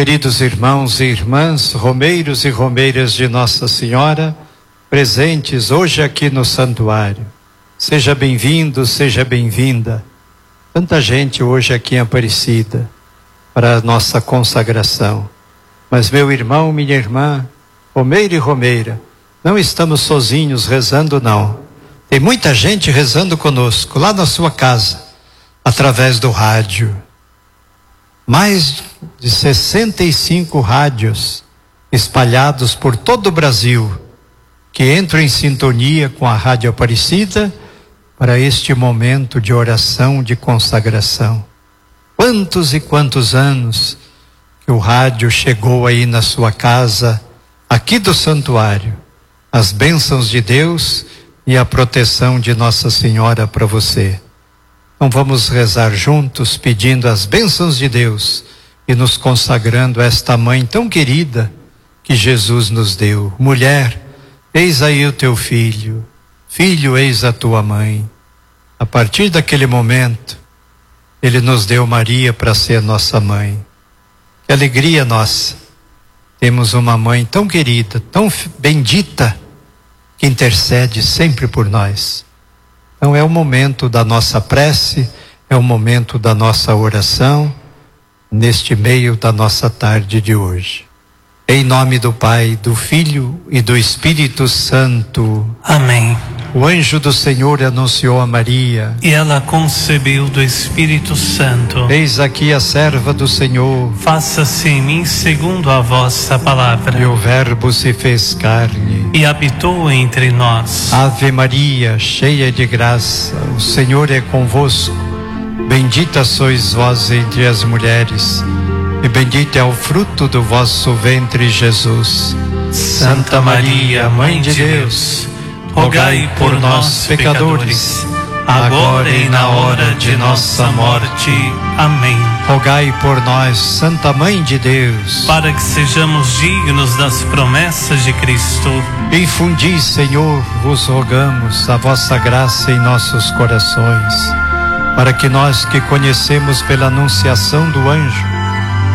Queridos irmãos e irmãs, romeiros e romeiras de Nossa Senhora, presentes hoje aqui no santuário, seja bem-vindo, seja bem-vinda. Tanta gente hoje aqui em Aparecida para a nossa consagração. Mas meu irmão, minha irmã, romeiro e romeira, não estamos sozinhos rezando, não. Tem muita gente rezando conosco, lá na sua casa, através do rádio. Mais de 65 rádios espalhados por todo o Brasil, que entram em sintonia com a Rádio Aparecida para este momento de oração, de consagração. Quantos e quantos anos que o rádio chegou aí na sua casa, aqui do santuário. As bênçãos de Deus e a proteção de Nossa Senhora para você. Então vamos rezar juntos, pedindo as bênçãos de Deus e nos consagrando a esta mãe tão querida que Jesus nos deu. Mulher, eis aí o teu filho. Filho, eis a tua mãe. A partir daquele momento, Ele nos deu Maria para ser nossa mãe. Que alegria nossa. Temos uma mãe tão querida, tão bendita, que intercede sempre por nós. Então é o momento da nossa prece, é o momento da nossa oração, neste meio da nossa tarde de hoje. Em nome do Pai, do Filho e do Espírito Santo. Amém. O anjo do Senhor anunciou a Maria. E ela concebeu do Espírito Santo. Eis aqui a serva do Senhor. Faça-se em mim segundo a vossa palavra. E o Verbo se fez carne. E habitou entre nós. Ave Maria, cheia de graça, o Senhor é convosco. Bendita sois vós entre as mulheres, e bendito é o fruto do vosso ventre, Jesus. Santa Maria, Mãe de Deus, rogai por nós, pecadores, agora e na hora de nossa morte. Amém. Rogai por nós, Santa Mãe de Deus, para que sejamos dignos das promessas de Cristo. Infundi, Senhor, vos rogamos a vossa graça em nossos corações, para que nós que conhecemos pela anunciação do anjo